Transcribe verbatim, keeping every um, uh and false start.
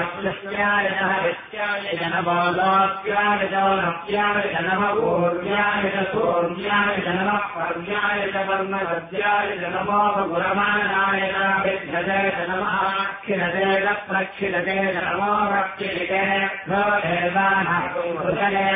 नमस्याय नः नित्याय जनमादाप्याय च नप्याय च नमः पूर्व्याय च सूर्याय च नमः पर्याय च वर्णवद्याय च नमो गुरमाणाय च विद्यते च नमः क्षिरते च प्रक्षिरते च नमो रक्षिते नो देवानाः